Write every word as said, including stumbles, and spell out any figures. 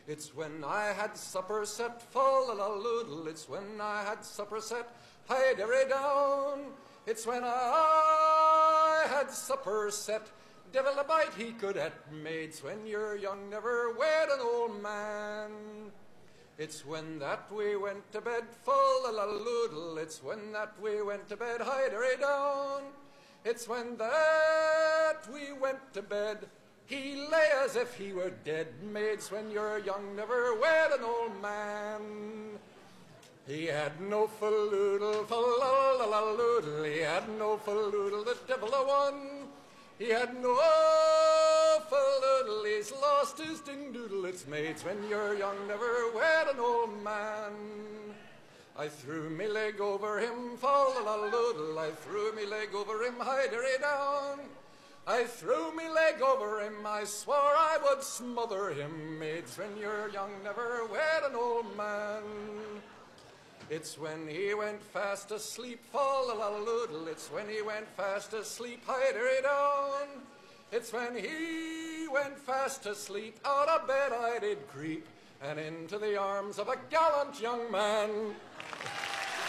It's when I had supper set, fall-a-la-loodle. It's when I had supper set, hide-a-ray-down. It's when I had supper set, devil a bite he could at maids. When you're young, never wed an old man. It's when that we went to bed, fall-a-la-loodle. It's when that we went to bed, hide-a-ray-down. It's when that we went to bed, he lay as if he were dead. Maids, when you're young, never wed an old man. He had no falloodle, fall-a-la-loodle. He had no falloodle, the devil a one. He had no falloodle, he's lost his ding-doodle. It's maids, when you're young, never wed an old man. I threw me leg over him, fall-a-la-loodle. I threw me leg over him, hide-a-ray-down. I threw me leg over him, I swore I would smother him. Maids, when you're young, never wed an old man. It's when he went fast asleep, fall-a-la-loodle. It's when he went fast asleep, hide-a-ray-down. It's when he went fast asleep, out of bed I did creep, and into the arms of a gallant young man.